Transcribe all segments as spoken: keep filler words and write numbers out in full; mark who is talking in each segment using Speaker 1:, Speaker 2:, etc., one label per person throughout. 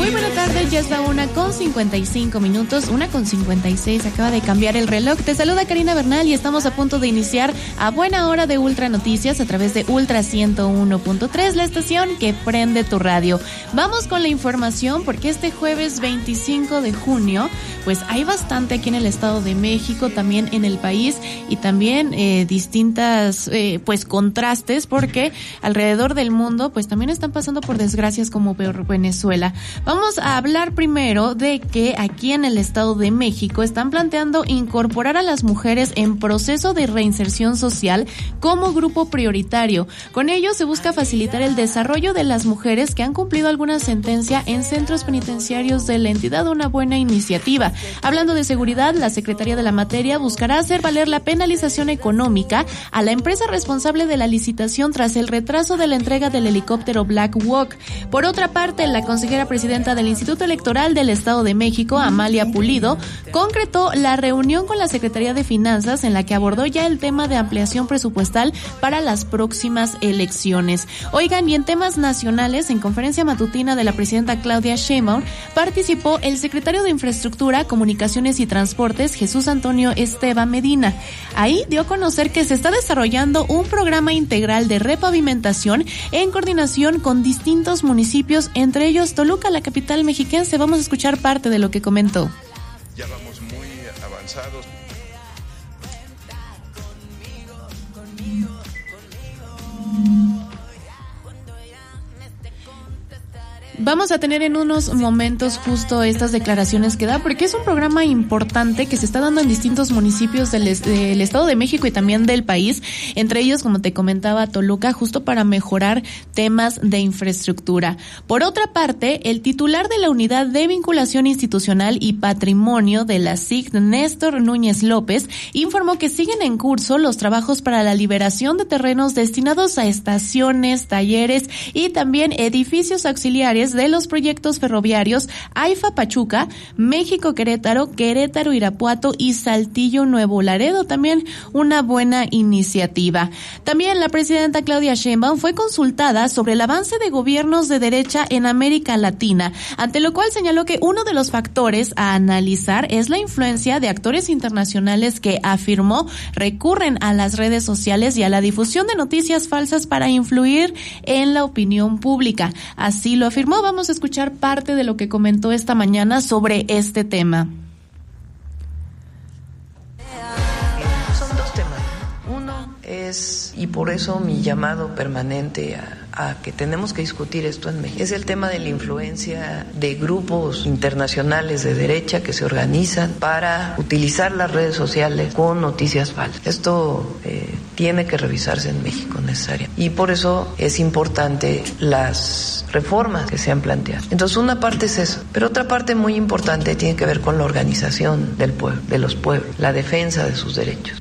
Speaker 1: Muy buena tarde, ya es la una con cincuenta y cinco minutos, una con cincuenta y seis, acaba de cambiar el reloj. Te saluda Karina Bernal y estamos a punto de iniciar a buena hora de Ultra Noticias a través de Ultra ciento uno punto tres, la estación que prende tu radio. Vamos con la información porque este jueves veinticinco de junio, pues hay bastante aquí en el Estado de México, también en el país y también eh, distintas eh, pues contrastes porque alrededor del mundo pues también están pasando por desgracias como Venezuela. Vamos a hablar primero de que aquí en el Estado de México están planteando incorporar a las mujeres en proceso de reinserción social como grupo prioritario. Con ello se busca facilitar el desarrollo de las mujeres que han cumplido alguna sentencia en centros penitenciarios de la entidad, una buena iniciativa. Hablando de seguridad, la Secretaría de la Materia buscará hacer valer la penalización económica a la empresa responsable de la licitación tras el retraso de la entrega del helicóptero Black Hawk. Por otra parte, la consejera presidenta del Instituto Electoral del Estado de México, Amalia Pulido, concretó la reunión con la Secretaría de Finanzas en la que abordó ya el tema de ampliación presupuestal para las próximas elecciones. Oigan, y en temas nacionales, en conferencia matutina de la presidenta Claudia Sheinbaum, participó el secretario de Infraestructura, Comunicaciones y Transportes, Jesús Antonio Esteban Medina. Ahí dio a conocer que se está desarrollando un programa integral de repavimentación en coordinación con distintos municipios, entre ellos Toluca, la capital mexiquense. Vamos a escuchar parte de lo que comentó.
Speaker 2: Ya vamos muy avanzados.
Speaker 1: Vamos a tener en unos momentos justo estas declaraciones que da, porque es un programa importante que se está dando en distintos municipios del, del Estado de México y también del país, entre ellos, como te comentaba, Toluca, justo para mejorar temas de infraestructura. Por otra parte, el titular de la Unidad de Vinculación Institucional y Patrimonio de la S I C, Néstor Núñez López, informó que siguen en curso los trabajos para la liberación de terrenos destinados a estaciones, talleres y también edificios auxiliares de los proyectos ferroviarios AIFA Pachuca, México Querétaro, Querétaro Irapuato y Saltillo Nuevo Laredo. También una buena iniciativa. También la presidenta Claudia Sheinbaum fue consultada sobre el avance de gobiernos de derecha en América Latina, ante lo cual señaló que uno de los factores a analizar es la influencia de actores internacionales que, afirmó, recurren a las redes sociales y a la difusión de noticias falsas para influir en la opinión pública. Así lo afirmó. Vamos a escuchar parte de lo que comentó esta mañana sobre este tema.
Speaker 3: Son dos temas. Uno es, y por eso mi llamado permanente a, a que tenemos que discutir esto en México, es el tema de la influencia de grupos internacionales de derecha que se organizan para utilizar las redes sociales con noticias falsas. Esto eh, tiene que revisarse en México necesariamente. Y por eso es importante las reformas que se han planteado. Entonces, una parte es eso, pero otra parte muy importante tiene que ver con la organización del pueblo, de los pueblos, la defensa de sus derechos.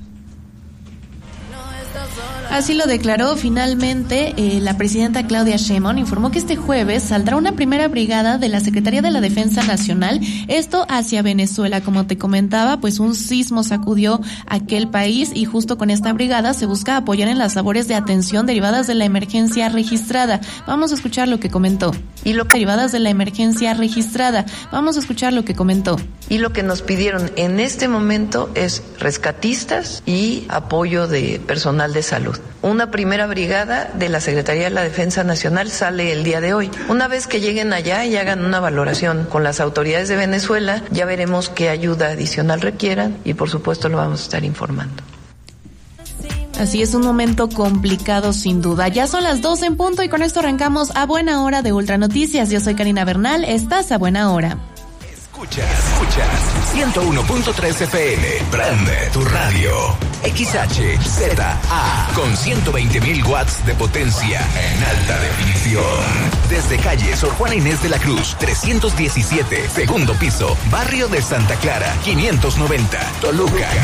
Speaker 1: Así lo declaró finalmente eh, la presidenta Claudia Sheinbaum. Informó que este jueves saldrá una primera brigada de la Secretaría de la Defensa Nacional, esto hacia Venezuela. Como te comentaba, pues un sismo sacudió aquel país y justo con esta brigada se busca apoyar en las labores de atención derivadas de la emergencia registrada. Vamos a escuchar lo que comentó. Y lo derivadas de la emergencia registrada. Vamos a escuchar lo que comentó.
Speaker 3: Y lo que nos pidieron en este momento es rescatistas y apoyo de personal de salud. Una primera brigada de la Secretaría de la Defensa Nacional sale el día de hoy. Una vez que lleguen allá y hagan una valoración con las autoridades de Venezuela, ya veremos qué ayuda adicional requieran y por supuesto lo vamos a estar informando.
Speaker 1: Así es, un momento complicado sin duda. Ya son las doce en punto y con esto arrancamos a buena hora de Ultra Noticias. Yo soy Karina Bernal, estás a buena hora.
Speaker 4: Escuchas, escuchas, ciento uno punto tres F M, prende tu radio, X H Z A, con ciento veinte mil watts de potencia en alta definición. Desde calle Sor Juana Inés de la Cruz, trescientos diecisiete, segundo piso, barrio de Santa Clara, quinientos noventa, Toluca.